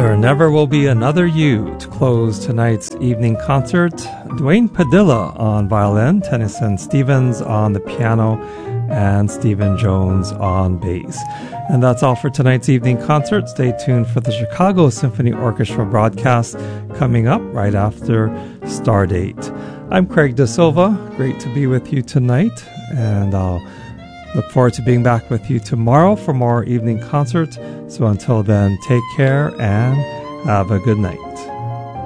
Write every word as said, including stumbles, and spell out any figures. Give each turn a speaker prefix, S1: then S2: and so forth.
S1: There Never Will Be Another You to close tonight's evening concert. Dwayne Padilla on violin, Tennyson Stevens on the piano, and Stephen Jones on bass. And that's all for tonight's evening concert. Stay tuned for the Chicago Symphony Orchestra broadcast coming up right after Stardate. I'm Craig Da Silva. Great to be with you tonight, and I'll look forward to being back with you tomorrow for more evening concerts. So until then, take care and have a good night.